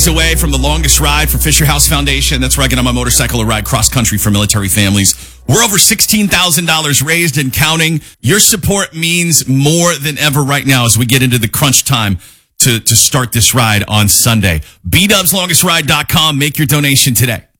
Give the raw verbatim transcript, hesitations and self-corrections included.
Away from the longest ride for Fisher House Foundation. That's where I get on my motorcycle to ride cross country for military families. We're over sixteen thousand dollars raised and counting. Your support means more than ever right now as we get into the crunch time to, to start this ride on Sunday. B Dubs Longest Ride dot com. Make your donation today.